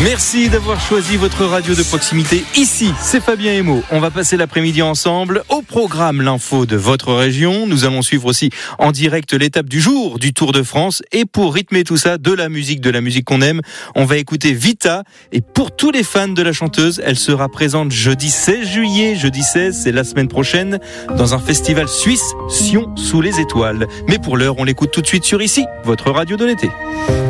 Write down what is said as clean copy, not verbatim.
Merci d'avoir choisi votre radio de proximité. Ici, c'est Fabien et Mo. On va passer l'après-midi ensemble. Au programme, l'info de votre région. Nous allons suivre aussi en direct l'étape du jour du Tour de France. Et pour rythmer tout ça, de la musique qu'on aime, on va écouter Vita. Et pour tous les fans de la chanteuse, elle sera présente jeudi 16 juillet. Jeudi 16, c'est la semaine prochaine, dans un festival suisse, Sion sous les étoiles. Mais pour l'heure, on l'écoute tout de suite sur Ici, votre radio de l'été.